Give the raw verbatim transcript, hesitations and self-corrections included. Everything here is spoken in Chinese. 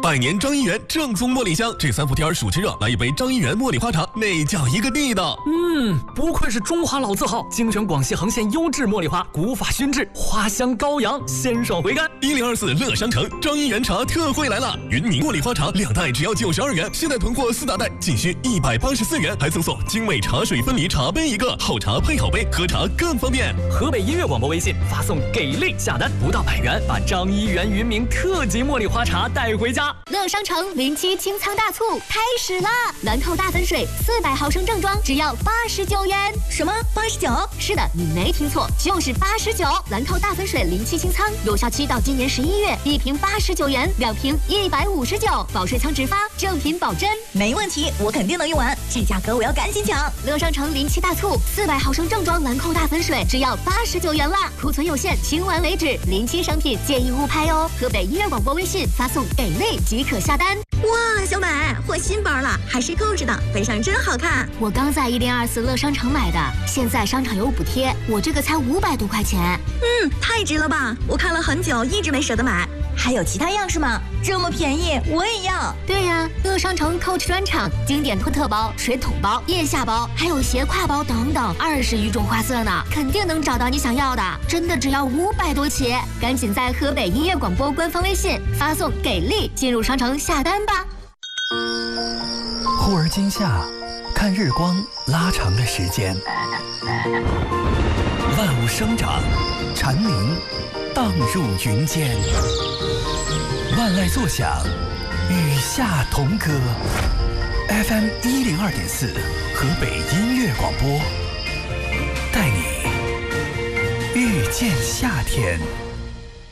百年张一元正宗茉莉香，这三伏天暑吃热，来一杯张一元茉莉花茶，那叫一个地道。 嗯，不愧是中华老字号，精选广西横县优质茉莉花，古法熏制，花香高扬，鲜爽回甘。 一零二四乐商城张一元茶特惠来了，云宁茉莉花茶两袋只要九十二元，现在囤货四大袋仅需一百八十四元，还赠送精美茶水分离茶杯一个，好茶配好杯，喝茶更方便。 河北音乐广播微信发送给力下单，不到百元，把张一元云明特级茉莉花茶带回家。 乐商城零七清仓大促开始啦！兰蔻大粉水四百毫升正装只要八十九元。 什么？八十九？ 是的，你没听错，就是八十九。兰蔻大粉水零七清仓有效期到今年十一月，一瓶八十九元，两瓶一百五十九，保水仓直发，正品保真。 没问题，我肯定能用完，这价格我要赶紧抢。 乐商城零七大促，四百毫升正装兰蔻大粉水只要八十九元啦，库存有限，清完为止。零七商品建议勿拍哦。河北音乐广播微信发送给力即可下单。 哇，小买换新包了，还是扣着的，背上真好看。 我刚在一零二四乐商城买的，现在商场有补贴，我这个才五百多块钱。 嗯，太值了吧！我看了很久，一直没舍得买。还有其他样式吗？这么便宜，我也要。 对呀、啊，乐商城 Coach 专场经典托特包、水桶包、腋下包，还有斜挎包等等，二十余种花色呢，肯定能找到你想要的。真的只要五百多起，赶紧在河北音乐广播官方微信发送“给力”进入商城下单吧。 忽而今夏，看日光拉长了时间，万物生长，蝉鸣荡入云间，万籁作响，与夏同歌。F M 一零二点四，河北音乐广播，带你遇见夏天。